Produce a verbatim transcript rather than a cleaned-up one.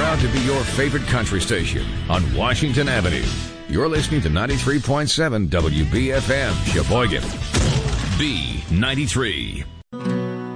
proud to be your favorite country station on Washington Avenue. You're listening to ninety-three point seven W B F M, Sheboygan. B ninety-three.